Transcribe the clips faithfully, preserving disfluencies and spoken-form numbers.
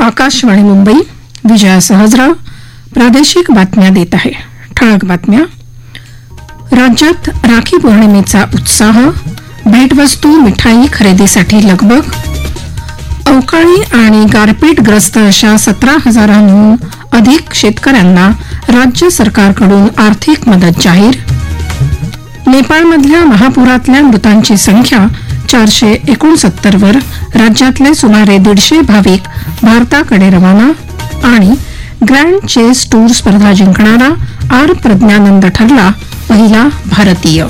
आकाशवाणी मुंबई. विजया सहजराव प्रादेशिक बातम्या देत आहे. ठळक बातम्या. राज्यात राखी पौर्णिमेचा उत्साह. भेटवस्तू मिठाई खरेदीसाठी लगबग. अवकाळी आणि गारपीटग्रस्त अशा सतरा हजारांहून अधिक शेतकऱ्यांना राज्य सरकारकडून आर्थिक मदत जाहीर. नेपाळमधल्या महापुरातल्या मृतांची संख्या चारशे एकोणसत्तर वर. राज्यातले सुमारे दीडशे भाविक भारताकडे रवाना. आणि ग्रँड चेस टूर स्पर्धा जिंकणारा आर प्रज्ञानंद ठरला पहिला भारतीय.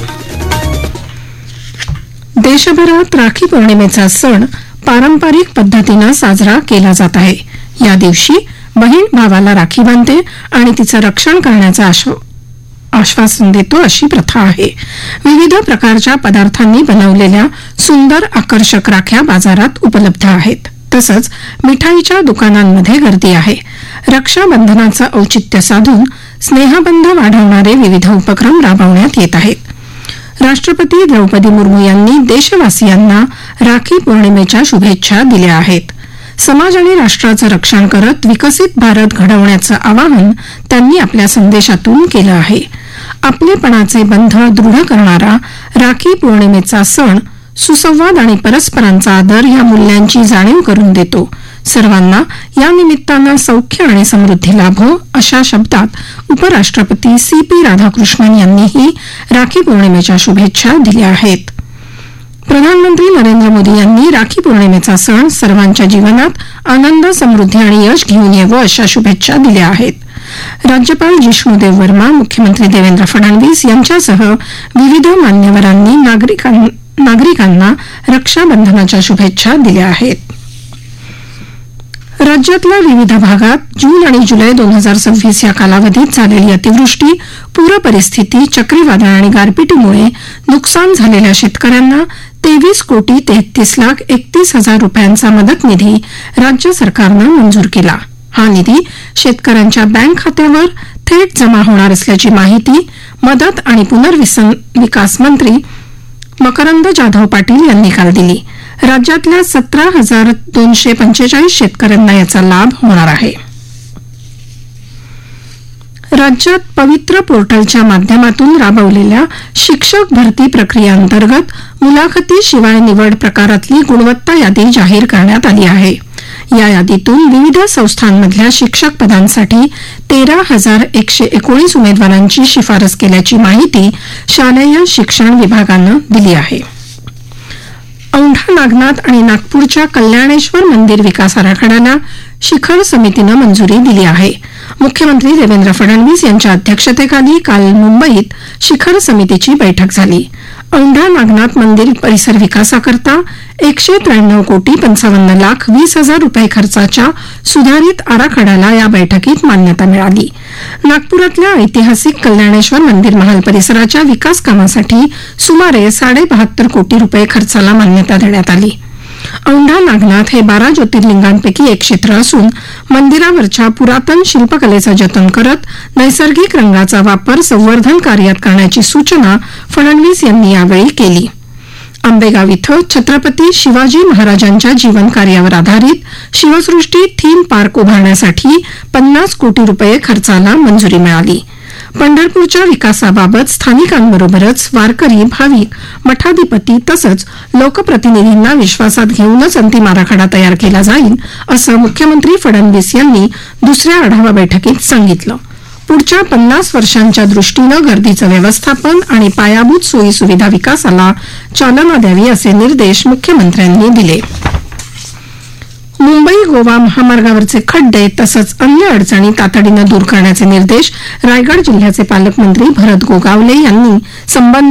देशभरात राखी पौर्णिमेचा सण पारंपरिक पद्धतीनं साजरा केला जात आहे. या दिवशी बहीण भावाला राखी बांधते आणि तिचं रक्षण करण्याचं आश्व आश्वासन देतो अशी प्रथा आहे. विविध प्रकारच्या पदार्थांनी बनवलेल्या सुंदर आकर्षक राख्या बाजारात उपलब्ध आहेत. तसंच मिठाईच्या दुकानांमध्ये गर्दी आहे. रक्षाबंधनाचं औचित्य साधून स्नेहबंध वाढवणारे विविध उपक्रम राबवण्यात येत आहेत. राष्ट्रपती द्रौपदी मुर्मू यांनी देशवासियांना राखी पौर्णिमेच्या शुभेच्छा दिल्या आहेत. समाज आणि राष्ट्राचं रक्षण करत विकसित भारत घडवण्याचं आवाहन त्यांनी आपल्या संदेशातून केलं आहे. आपलेपणाचे बंध दृढ करणारा राखी पौर्णिमेचा सण सुसंवाद आणि परस्परांचा आदर या मूल्यांची जाणीव करून देतो. सर्वांना या निमित्तानं सौख्य आणि समृद्धी लाभो अशा शब्दात उपराष्ट्रपती सी पी राधाकृष्णन यांनीही राखी पौर्णिमेच्या शुभेच्छा दिल्या आहेत. प्रधानमंत्री नरेंद्र मोदी यांनी राखी पौर्णिमेचा सण सर्वांच्या जीवनात आनंद, समृद्धी आणि यश घेऊन येवो अशा शुभेच्छा दिल्या आहेत. राज्यपाल जिष्णुदेव वर्मा, मुख्यमंत्री देवेंद्र फडणवीस यांच्यासह विविध मान्यवरांनी नागरिकांना रक्षाबंधनाच्या शुभेच्छा दिल्या आहेत. राज्यातल्या विविध भागात जून आणि जुलै दोन हजार सव्वीस या कालावधीत झालेली अतिवृष्टी, पूरपरिस्थिती, चक्रीवादळ आणि गारपिटीमुळे नुकसान झालेल्या शेतकऱ्यांना तेवीस कोटी तेहतीस लाख एकतीस हजार रुपयांचा मदत निधी राज्य सरकारनं मंजूर केला. हा निधी शेतकऱ्यांच्या बँक खात्यावर थेट जमा होणार असल्याची माहिती मदत आणि पुनर्वसन विकास मंत्री मकरंद जाधव पाटील यांनी काल दिली. राज्यातल्या सतरा हजार दोनशे पंचेचाळीस शेतकऱ्यांना याचा लाभ होणार आहे. राज्यात पवित्र पोर्टलच्या माध्यमातून राबवलेल्या शिक्षक भरती प्रक्रियेअंतर्गत मुलाखतीशिवाय निवड प्रकारातली गुणवत्ता यादी जाहीर करण्यात आली आहे. या यादीतून विविध संस्थांमधल्या शिक्षक पदांसाठी तेरा हजार एकशे एकोणीस उमेदवारांची शिफारस केल्याची माहिती शालेय शिक्षण विभागानं दिली आहे. औंढा नागनाथ आणि नागपूरच्या कल्याणेश्वर मंदिर विकास आराखड्याला शिखर समितीनं मंजुरी दिली आहे. मुख्यमंत्री देवेंद्र फडणवीस यांच्या अध्यक्षतेखाली काल मुंबईत शिखर समितीची बैठक झाली. औंढा नागनाथ मंदिर परिसर विकासाकरता एकशे त्र्याण्णव कोटी पंचावन्न लाख वीस हजार रुपये खर्चाच्या सुधारित आराखड्याला या बैठकीत मान्यता मिळाली. नागपुरातल्या ऐतिहासिक कल्याणेश्वर मंदिर महाल परिसराच्या विकास कामासाठी सुमारे साडे बहात्तर कोटी रुपये खर्चाला मान्यता देण्यात आली. औंढा नागनाथ हे बारा ज्योतिर्लिंगांपैकी एक क्षेत्र असून मंदिरावरच्या पुरातन शिल्पकलेचं जतन करत नैसर्गिक रंगाचा वापर संवर्धन कार्यात करण्याची सूचना फडणवीस यांनी यावेळी केली. आंबेगाव इथं छत्रपती शिवाजी महाराजांच्या जीवन कार्यावर आधारित शिवसृष्टी थीम पार्क उभारण्यासाठी पन्नास कोटी रुपये खर्चाला मंजुरी मिळाली. पंढरपूरच्या विकासाबाबत स्थानिकांबरोबरच वारकरी, भाविक, मठाधिपती तसंच लोकप्रतिनिधींना विश्वासात घेऊनच अंतिम आराखडा तयार केला जाईल असं मुख्यमंत्री फडणवीस यांनी दुसऱ्या आढावा बैठकीत सांगितलं. पुढच्या पन्नास वर्षांच्या दृष्टीनं गर्दीचं व्यवस्थापन आणि पायाभूत सोयी सुविधा विकासाला चालना द्यावी असे निर्देश मुख्यमंत्र्यांनी दिले. मुंबई गोवा महामार्गावरचे खड्डे तसंच अन्य अडचणी तातडीनं दूर करण्याचे निर्देश रायगड जिल्ह्याचे पालकमंत्री भरत गोगावले यांनी संबंधित